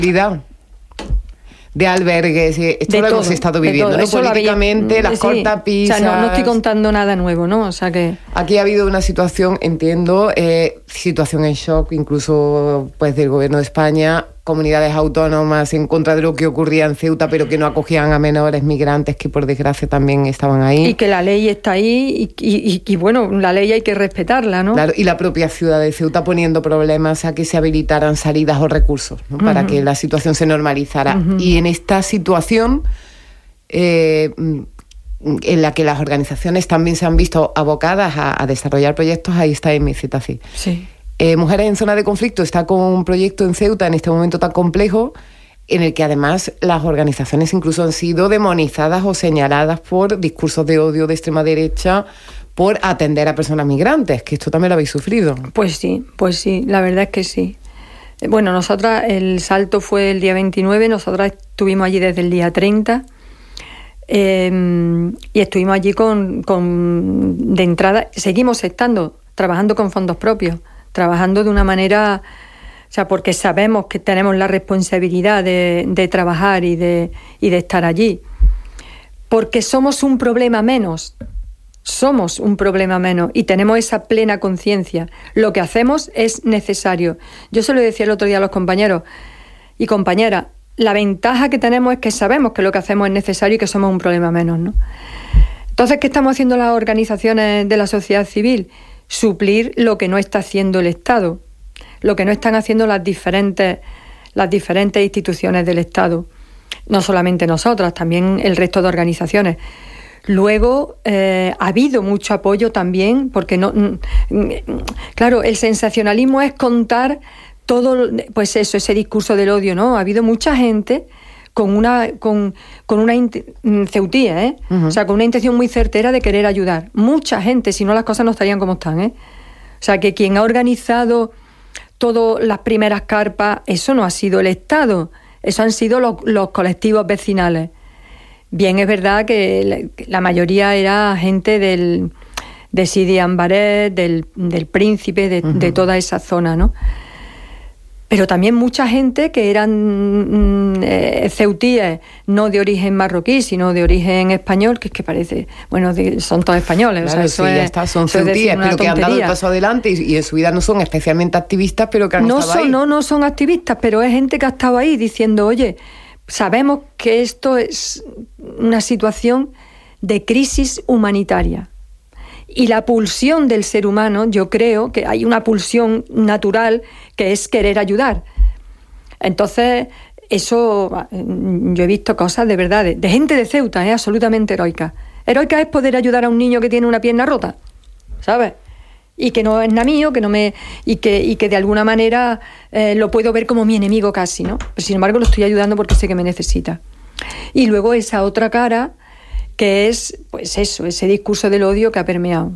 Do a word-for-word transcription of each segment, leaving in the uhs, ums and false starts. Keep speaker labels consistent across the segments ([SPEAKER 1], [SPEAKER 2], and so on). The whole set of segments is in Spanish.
[SPEAKER 1] de albergues, esto
[SPEAKER 2] de
[SPEAKER 1] lo
[SPEAKER 2] todo,
[SPEAKER 1] hemos estado viviendo, ¿no? Políticamente,
[SPEAKER 2] había,
[SPEAKER 1] las
[SPEAKER 2] sí,
[SPEAKER 1] cortapisas...
[SPEAKER 2] O sea, no, no estoy contando nada nuevo, ¿no? O sea que...
[SPEAKER 1] Aquí ha habido una situación, entiendo, eh, situación en shock, incluso pues del gobierno de España, comunidades autónomas en contra de lo que ocurría en Ceuta, pero que no acogían a menores migrantes que por desgracia también estaban ahí.
[SPEAKER 2] Y que la ley está ahí y, y, y, y bueno, la ley hay que respetarla, ¿no?
[SPEAKER 1] Claro, y la propia ciudad de Ceuta poniendo problemas a que se habilitaran salidas o recursos, ¿no? Para uh-huh. que la situación se normalizara. Uh-huh. Y en esta situación... Eh, en la que las organizaciones también se han visto abocadas a, a desarrollar proyectos, ahí está M Z C.
[SPEAKER 2] Sí.
[SPEAKER 1] Eh, Mujeres en Zona de Conflicto está con un proyecto en Ceuta en este momento tan complejo, en el que además las organizaciones incluso han sido demonizadas o señaladas por discursos de odio de extrema derecha por atender a personas migrantes, que esto también lo habéis sufrido.
[SPEAKER 2] Pues sí, pues sí, la verdad es que sí. Bueno, nosotras, el salto fue el día veintinueve, nosotras estuvimos allí desde el día treinta, Eh, y estuvimos allí con, con de entrada, seguimos estando trabajando con fondos propios, trabajando de una manera, o sea, porque sabemos que tenemos la responsabilidad de, de trabajar y de, y de estar allí, porque somos un problema menos, somos un problema menos y tenemos esa plena conciencia. Lo que hacemos es necesario. Yo se lo decía el otro día a los compañeros y compañeras, la ventaja que tenemos es que sabemos que lo que hacemos es necesario y que somos un problema menos, ¿no? Entonces, ¿qué estamos haciendo las organizaciones de la sociedad civil? Suplir lo que no está haciendo el Estado, lo que no están haciendo las diferentes, las diferentes instituciones del Estado. No solamente nosotras, también el resto de organizaciones. Luego, eh, ha habido mucho apoyo también, porque no... Claro, el sensacionalismo es contar... todo, pues eso, ese discurso del odio, ¿no? Ha habido mucha gente con una con, con una ceutía, ¿eh? Uh-huh. O sea, con una intención muy certera de querer ayudar. Mucha gente, si no las cosas no estarían como están, ¿eh? O sea, que quien ha organizado todas las primeras carpas, eso no ha sido el Estado, eso han sido los, los colectivos vecinales. Bien, es verdad que la, la mayoría era gente del de Sidi Ambaret, del, del Príncipe, de, uh-huh. de toda esa zona, ¿no? Pero también mucha gente que eran eh, ceutíes, no de origen marroquí, sino de origen español, que es que parece, bueno, de, son todos españoles.
[SPEAKER 1] Claro,
[SPEAKER 2] o sea, eso
[SPEAKER 1] sí,
[SPEAKER 2] es,
[SPEAKER 1] ya está, son ceutíes, pero que han dado el paso adelante y, y en su vida no son especialmente activistas, pero que han
[SPEAKER 2] no
[SPEAKER 1] estado
[SPEAKER 2] son,
[SPEAKER 1] ahí.
[SPEAKER 2] No, no son activistas, pero es gente que ha estado ahí diciendo, oye, sabemos que esto es una situación de crisis humanitaria. Y la pulsión del ser humano, yo creo que hay una pulsión natural que es querer ayudar. Entonces, eso, yo he visto cosas de verdad, de, de gente de Ceuta, ¿eh? Absolutamente heroica. Heroica es poder ayudar a un niño que tiene una pierna rota, ¿sabes? Y que no es nada mío, que no me, y, que, y que de alguna manera eh, lo puedo ver como mi enemigo casi, ¿no? Pero sin embargo lo estoy ayudando porque sé que me necesita. Y luego esa otra cara, que es, pues eso, ese discurso del odio que ha permeado.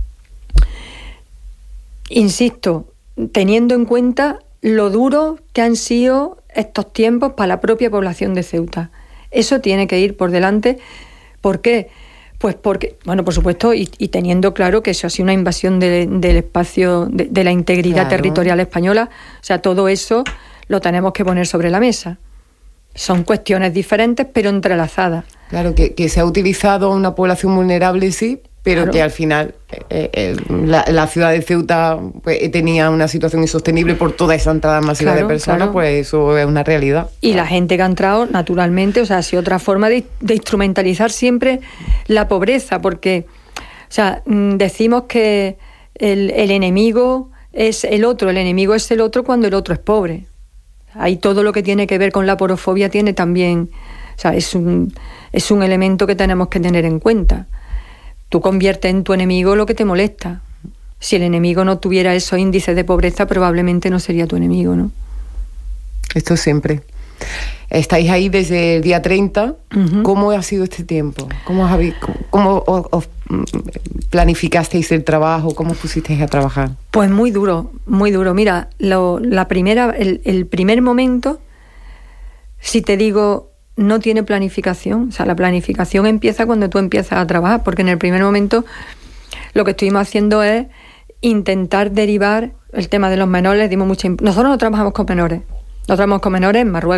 [SPEAKER 2] Insisto, teniendo en cuenta lo duro que han sido estos tiempos para la propia población de Ceuta. Eso tiene que ir por delante. ¿Por qué? Pues porque, bueno, por supuesto, y, y teniendo claro que eso ha sido una invasión de, del espacio, de, de la integridad claro. territorial española, o sea, todo eso lo tenemos que poner sobre la mesa. Son cuestiones diferentes, pero entrelazadas.
[SPEAKER 1] Claro, que, que se ha utilizado una población vulnerable, sí, pero claro. que al final eh, eh, la, la ciudad de Ceuta pues, tenía una situación insostenible por toda esa entrada masiva claro, de personas, claro. pues eso es una realidad.
[SPEAKER 2] Y la gente que ha entrado, naturalmente, o sea, ha sido otra forma de, de instrumentalizar siempre la pobreza, porque, o sea, decimos que el, el enemigo es el otro, el enemigo es el otro cuando el otro es pobre. Ahí todo lo que tiene que ver con la porofobia tiene también, o sea, es un, es un elemento que tenemos que tener en cuenta. Tú conviertes en tu enemigo lo que te molesta. Si el enemigo no tuviera esos índices de pobreza, probablemente no sería tu enemigo, ¿no?
[SPEAKER 1] Esto siempre. Estáis ahí desde el día treinta. Uh-huh. ¿Cómo ha sido este tiempo? ¿Cómo, os, habéis, cómo os, os planificasteis el trabajo? ¿Cómo os pusisteis a trabajar?
[SPEAKER 2] Pues muy duro, muy duro. Mira, lo, la primera, el, el primer momento, si te digo, no tiene planificación. O sea, la planificación empieza cuando tú empiezas a trabajar, porque en el primer momento lo que estuvimos haciendo es intentar derivar el tema de los menores. Dimos mucha imp- Nosotros no trabajamos con menores. Nosotros hemos con menores en Marruecos.